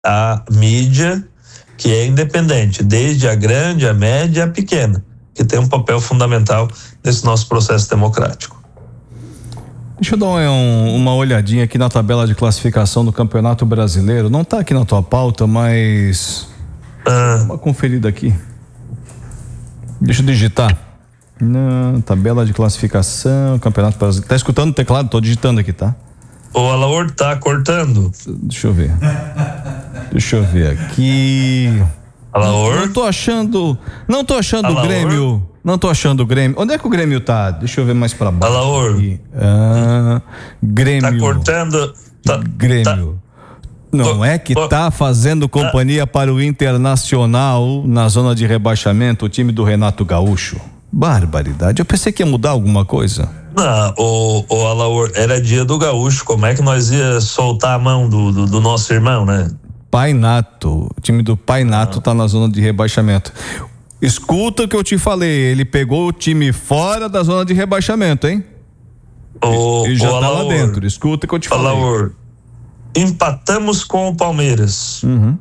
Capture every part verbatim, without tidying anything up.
a mídia, que é independente, desde a grande, a média e a pequena, que tem um papel fundamental nesse nosso processo democrático. Deixa eu dar um, uma olhadinha aqui na tabela de classificação do Campeonato Brasileiro. Não está aqui na tua pauta, mas ah. uma conferida aqui. Deixa eu digitar. Na tabela de classificação, Campeonato Brasileiro. Tá escutando o teclado? Tô digitando aqui, tá? O Alaor tá cortando. Deixa eu ver. Deixa eu ver aqui. Alaor? Não, não tô achando. Não tô achando Alaor? o Grêmio. Não tô achando o Grêmio. Onde é que o Grêmio tá? Deixa eu ver mais pra baixo. Alaor. Ah, Grêmio. Tá cortando. Tá, Grêmio. Tá. Não é que tá fazendo companhia para o Internacional na zona de rebaixamento, o time do Renato Gaúcho. Barbaridade. Eu pensei que ia mudar alguma coisa. Não, o, o Alaor, era dia do Gaúcho. Como é que nós ia soltar a mão do, do, do nosso irmão, né? Painato. O time do Painato ah. tá na zona de rebaixamento. Escuta o que eu te falei. Ele pegou o time fora da zona de rebaixamento, hein? O, e já o tá Alaor, lá dentro. Escuta o que eu te falei. Alaor, empatamos com o Palmeiras. Uhum.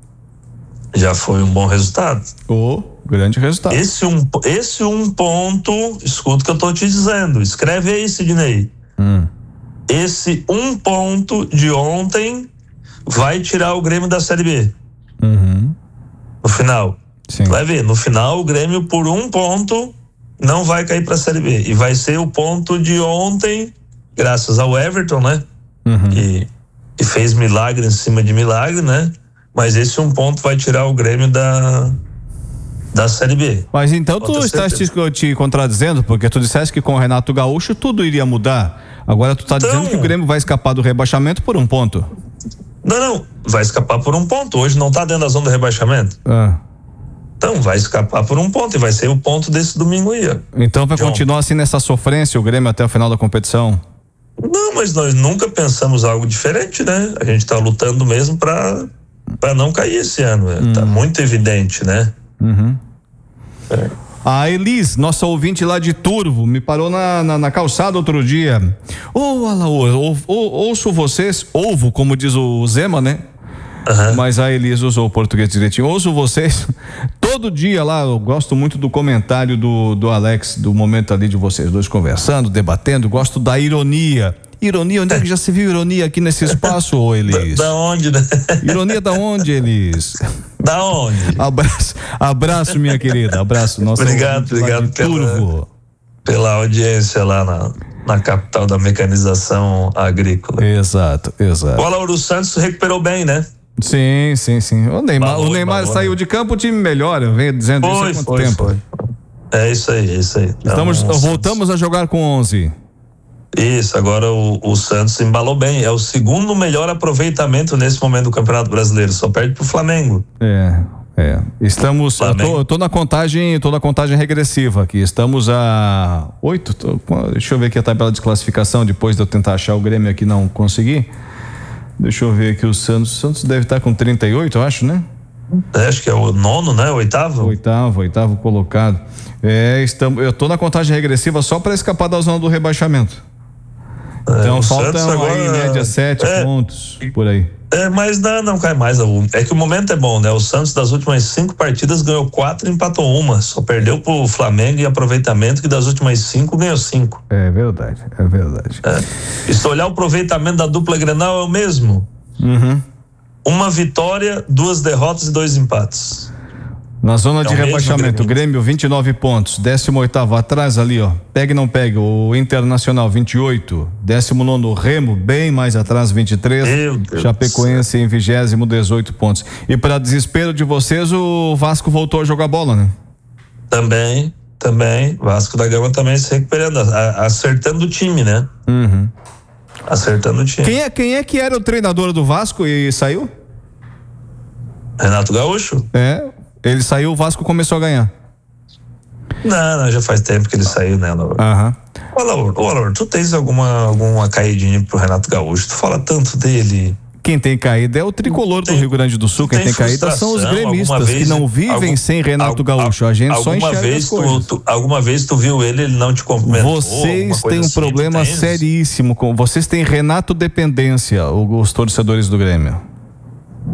Já foi um bom resultado. Oh, grande resultado. Esse um, esse um ponto, escuta o que eu tô te dizendo. Escreve aí, Sidney. Hum. Esse um ponto de ontem vai tirar o Grêmio da Série B. Uhum. No final. Sim. Vai ver, no final o Grêmio por um ponto não vai cair pra Série B. E vai ser o ponto de ontem, graças ao Everton, né? Uhum. Que, que fez milagre em cima de milagre, né? Mas esse um ponto vai tirar o Grêmio da, da Série B. Mas então tu estás te, te contradizendo, porque tu disseste que com o Renato Gaúcho tudo iria mudar. Agora tu tá então, dizendo que o Grêmio vai escapar do rebaixamento por um ponto. Não, não, vai escapar por um ponto. Hoje não tá dentro da zona do rebaixamento. Ah. Então vai escapar por um ponto e vai ser o ponto desse domingo aí. Ó. Então vai John. continuar assim nessa sofrência o Grêmio até o final da competição? Não, mas nós nunca pensamos algo diferente, né? A gente tá lutando mesmo pra para não cair esse ano, hum. tá muito evidente, né? Uhum. É. A Elis, nossa ouvinte lá de Turvo, me parou na, na, na calçada outro dia. Ô, oh, Alaor, ou, ou, ouço vocês, ovo, como diz o Zema, né? Uhum. Mas a Elis usou o português direitinho. Ouço vocês todo dia lá. Eu gosto muito do comentário do, do Alex, do momento ali de vocês dois conversando, debatendo. Gosto da ironia. Ironia, onde é que já se viu ironia aqui nesse espaço, ô Elis? Da, da onde, né? Ironia da onde, Elis? Da onde? Abraço, abraço, minha querida. Abraço. Nossa, obrigado, obrigado pela, pela audiência lá na, na capital da mecanização agrícola. Exato, exato. O Alauro Santos recuperou bem, né? Sim, sim, sim. O Neymar, balou, o Neymar balou, saiu né? de campo, o time melhora. Venho dizendo foi, isso há quanto foi, tempo. Foi. É isso aí, é isso aí. Estamos, então, voltamos a jogar com onze. Isso, agora o, o Santos embalou bem. É o segundo melhor aproveitamento nesse momento do Campeonato Brasileiro. Só perde pro Flamengo. É, é. Estamos. Eu tô, eu tô na contagem, tô na contagem regressiva aqui. Estamos a oito. Tô, deixa eu ver aqui a tabela de classificação. Depois de eu tentar achar o Grêmio aqui, não consegui. Deixa eu ver aqui o Santos. O Santos deve estar com trinta e oito, eu acho, né? É, acho que é o nono, né? O oitavo? Oitavo, oitavo colocado. É, estamos, eu tô na contagem regressiva só para escapar da zona do rebaixamento. Então é, faltam agora, aí em média sete é, pontos, por aí. É, mas não, não cai mais. É que o momento é bom, né? O Santos das últimas cinco partidas ganhou quatro e empatou uma. Só perdeu pro Flamengo em aproveitamento, que das últimas cinco ganhou cinco. É verdade, é verdade. É. E se olhar o aproveitamento da dupla Grenal é o mesmo. Uhum. Uma vitória, duas derrotas e dois empates. Na zona é de rebaixamento, o Grêmio vinte e nove pontos, décimo oitavo atrás ali, ó. Pega e não pega, o Internacional vinte e oito, décimo nono Remo, bem mais atrás, vinte e três. Meu Deus. Chapecoense em vigésimo, dezoito pontos. E para desespero de vocês, o Vasco voltou a jogar bola, né? Também, também. Vasco da Gama também se recuperando, acertando o time, né? Uhum. Acertando o time. Quem é, quem é que era o treinador do Vasco e saiu? Renato Gaúcho? É. Ele saiu, o Vasco começou a ganhar. Não, não, já faz tempo que ele saiu, né, Laura? Aham. Ô, Laura, ô, Laura, tu tens alguma, alguma caidinha pro Renato Gaúcho? Tu fala tanto dele. Quem tem caída é o tricolor tem, do Rio Grande do Sul. Quem tem, tem caída são os gremistas vez, que não vivem algum, sem Renato Gaúcho. A gente só enxerga vez as coisas. Tu, tu, alguma vez tu viu ele, ele não te cumprimentou? Vocês têm um assim, problema seríssimo. Com, vocês têm Renato dependência, os torcedores do Grêmio.